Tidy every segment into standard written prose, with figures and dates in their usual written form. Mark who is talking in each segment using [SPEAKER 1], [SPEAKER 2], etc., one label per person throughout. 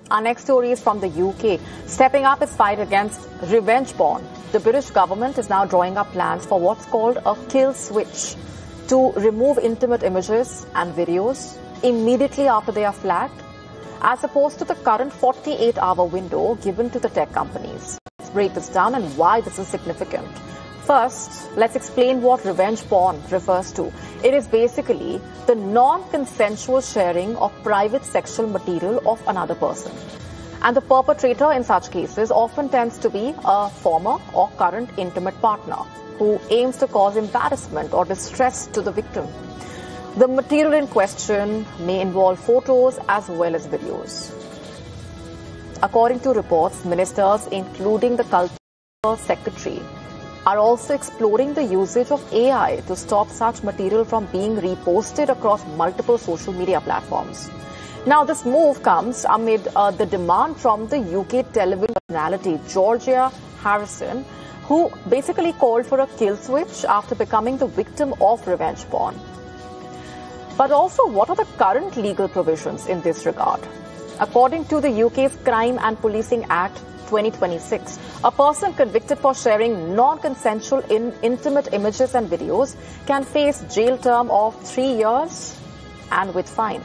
[SPEAKER 1] Our next story is from the UK. Stepping up its fight against revenge porn, the British government is now drawing up plans for what's called a kill switch to remove intimate images and videos immediately after they are flagged, as opposed to the current 48-hour window given to the tech companies. Let's break this down and why this is significant. First, let's explain what revenge porn refers to. It is basically the non-consensual sharing of private sexual material of another person. And the perpetrator in such cases often tends to be a former or current intimate partner who aims to cause embarrassment or distress to the victim. The material in question may involve photos as well as videos. According to reports, ministers, including the Culture Secretary, are also exploring the usage of AI to stop such material from being reposted across multiple social media platforms. Now, this move comes amid the demand from the UK television personality Georgia Harrison, who basically called for a kill switch after becoming the victim of revenge porn. But also, what are the current legal provisions in this regard? According to the UK's Crime and Policing Act 2026, a person convicted for sharing non-consensual intimate images and videos can face jail term of 3 years and with fine.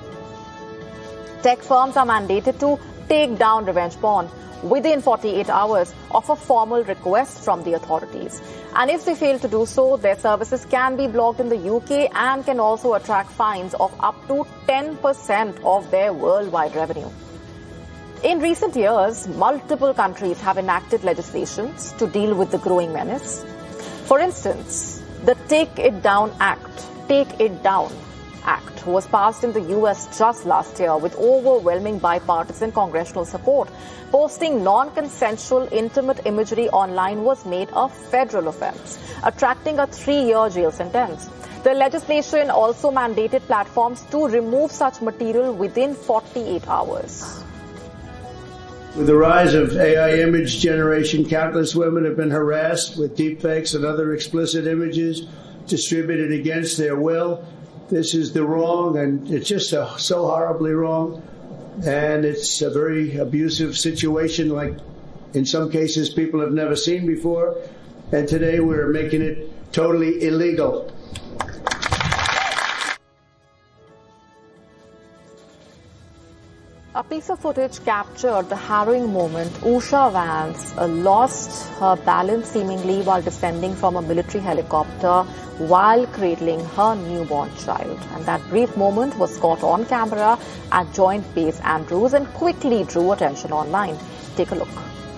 [SPEAKER 1] Tech firms are mandated to take down revenge porn within 48 hours of a formal request from the authorities. And if they fail to do so, their services can be blocked in the UK and can also attract fines of up to 10% of their worldwide revenue. In recent years, multiple countries have enacted legislations to deal with the growing menace. For instance, the Take It Down Act was passed in the US just last year with overwhelming bipartisan congressional support. Posting non-consensual intimate imagery online was made a federal offense, attracting a 3-year jail sentence. The legislation also mandated platforms to remove such material within 48 hours.
[SPEAKER 2] With the rise of AI image generation, countless women have been harassed with deepfakes and other explicit images distributed against their will. This is the wrong, and it's just so horribly wrong. And it's a very abusive situation, like in some cases people have never seen before. And today we're making it totally illegal.
[SPEAKER 1] A piece of footage captured the harrowing moment Usha Vance lost her balance seemingly while descending from a military helicopter while cradling her newborn child. And that brief moment was caught on camera at Joint Base Andrews and quickly drew attention online. Take a look.